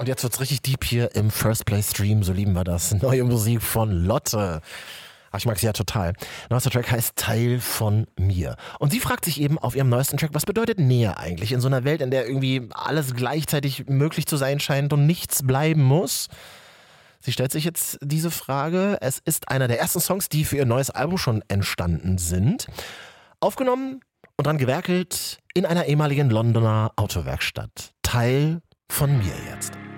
jetzt wird's richtig deep hier im First Play Stream, so lieben wir das. Neue Musik von Lotte. Ach, ich mag sie ja total. Neuester Track heißt Teil von mir. Und sie fragt sich eben auf ihrem neuesten Track, was bedeutet Nähe eigentlich in so einer Welt, in der irgendwie alles gleichzeitig möglich zu sein scheint und nichts bleiben muss? Sie stellt sich jetzt diese Frage. Es ist einer der ersten Songs, die für ihr neues Album schon entstanden sind. Aufgenommen und dran gewerkelt in einer ehemaligen Londoner Autowerkstatt. Teil von mir jetzt.